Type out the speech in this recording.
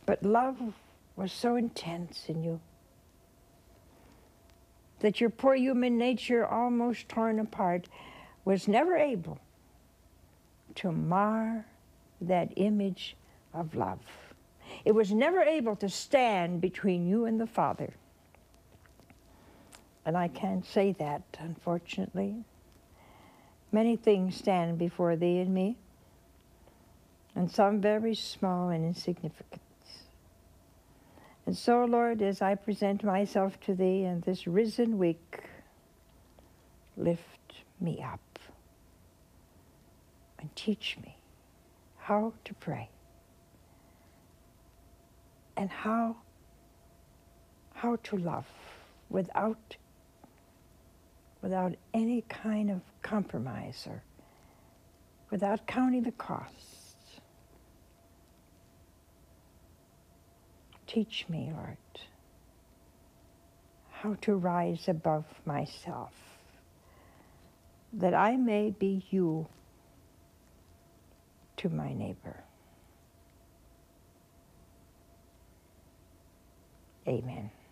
But love was so intense in you that your poor human nature, almost torn apart, was never able to mar that image of love. It was never able to stand between you and the Father. And I can't say that, unfortunately. Many things stand before thee and me, and some very small and insignificant. And so, Lord, as I present myself to thee in this risen week, lift me up and teach me how to pray and how to love without any kind of compromise or without counting the costs. Teach me, Lord, how to rise above myself, that I may be you to my neighbor. Amen.